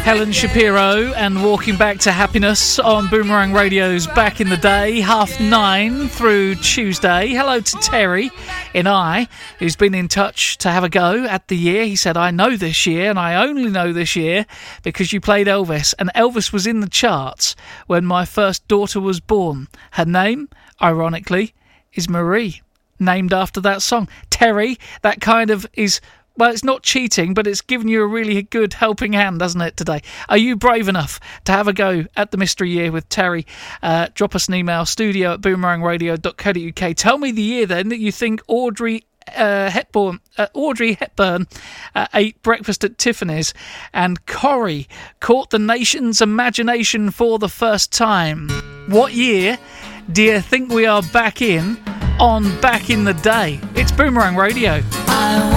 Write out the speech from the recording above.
Helen Shapiro and Walking Back to Happiness on Boomerang Radio's Back in the Day, 9:30 through Tuesday. Hello to Terry in who's been in touch to have a go at the year. He said, I know this year, and I only know this year because you played Elvis, and Elvis was in the charts when my first daughter was born. Her name, ironically, is Marie, named after that song. Terry, that kind of is... Well, it's not cheating, but it's given you a really good helping hand, doesn't it, today? Are you brave enough to have a go at the Mystery Year with Terry? Drop us an email, studio@boomerangradio.co.uk. Tell me the year, then, that you think Audrey Hepburn ate breakfast at Tiffany's and Corrie caught the nation's imagination for the first time. What year do you think we are back in on Back in the Day? It's Boomerang Radio.